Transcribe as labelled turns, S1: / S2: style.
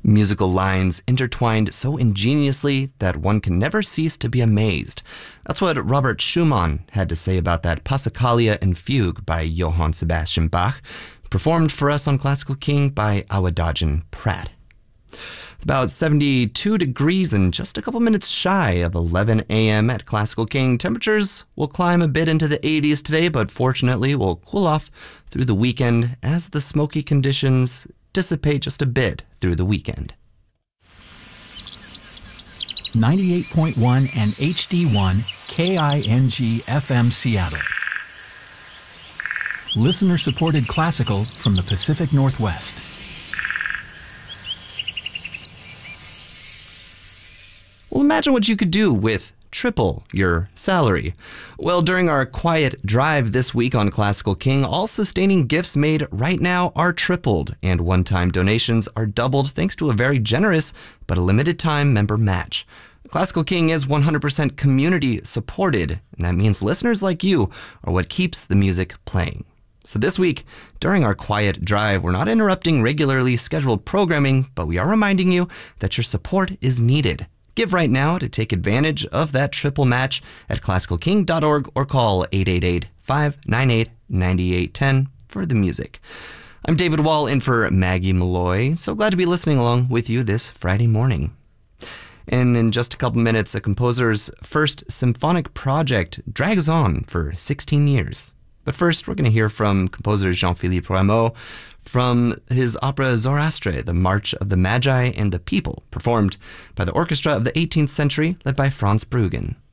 S1: Musical lines intertwined so ingeniously that one can never cease to be amazed. That's what Robert Schumann had to say about that Passacaglia and Fugue by Johann Sebastian Bach, performed for us on Classical King by Awadagin Pratt. It's about 72 degrees and just a couple minutes shy of 11 a.m. at Classical King. Temperatures will climb a bit into the 80s today, but fortunately will cool off through the weekend as the smoky conditions dissipate just a bit through the weekend.
S2: 98.1 and HD1 KING FM Seattle. Listener-supported classical from the Pacific Northwest.
S1: Well, imagine what you could do with triple your salary. Well, during our quiet drive this week on Classical King, all sustaining gifts made right now are tripled, and one-time donations are doubled thanks to a very generous but a limited time member match. Classical King is 100% community supported, and that means listeners like you are what keeps the music playing. So this week, during our quiet drive, we're not interrupting regularly scheduled programming, but we are reminding you that your support is needed. Give right now to take advantage of that triple match at classicalking.org or call 888-598-9810 for the music. I'm David Wall in for Maggie Malloy. So glad to be listening along with you this Friday morning. And in just a couple minutes, a composer's first symphonic project drags on for 16 years. But first, we're going to hear from composer Jean-Philippe Rameau from his opera Zoroastre, the March of the Magi and the People, performed by the orchestra of the 18th century led by Franz Bruggen.